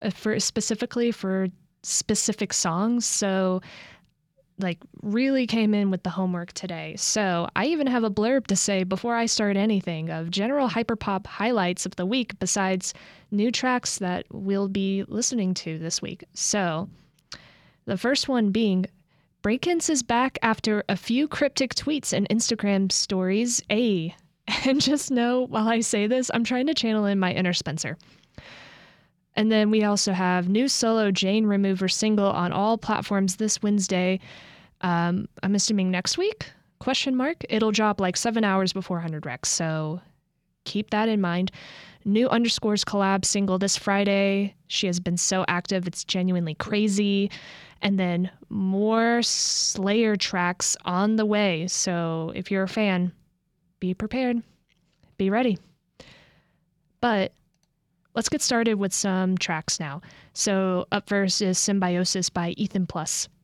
for specifically for specific songs. So like really came in with the homework today. So I even have a blurb to say before I start anything of general hyperpop highlights of the week besides new tracks that we'll be listening to this week. So the first one being Breakins is back after a few cryptic tweets and Instagram stories. And just know while I say this, I'm trying to channel in my inner Spencer. And then we also have new solo Jane Remover single on all platforms this Wednesday. I'm assuming next week? Question mark. It'll drop like 7 hours before 100 Recs, so keep that in mind. New Underscores collab single this Friday. She has been so active, it's genuinely crazy. And then more Slayer tracks on the way. So if you're a fan, be prepared. Be ready. But let's get started with some tracks now. So up first is Symbiosis by Ethan Plus.